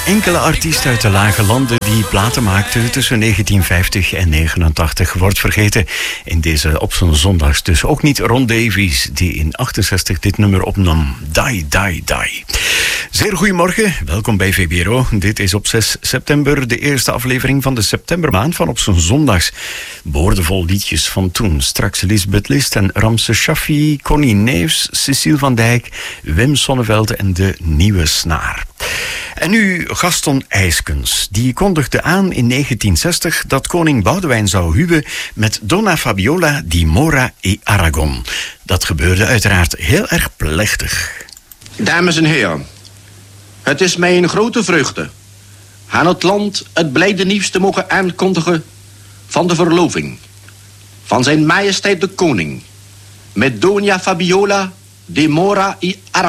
enkele artiest uit de lage landen die platen maakte tussen 1950 en 89 wordt vergeten in deze Op zo'n zondags. Dus ook niet Ron Davies, die in 68 dit nummer opnam. Die, die, die. Zeer goedemorgen, welkom bij VPRO. Dit is op 6 september de eerste aflevering van de septembermaand van Op zo'n zondags. Boordevol liedjes van toen. Straks Lisbeth List en Ramse Shaffi, Connie Neefs, Cecile van Dijk, Wim Sonneveld en de Nieuwe Snaar. En nu Gaston Eyskens. Die kondigde aan in 1960 dat koning Boudewijn zou huwen met Donna Fabiola di Mora e Aragon. Dat gebeurde uiteraard heel erg plechtig. Dames en heren, het is mij een grote vreugde aan het land het blijde nieuws te mogen aankondigen van de verloving van zijn majesteit de koning met Dona Fabiola di Mora e Aragon.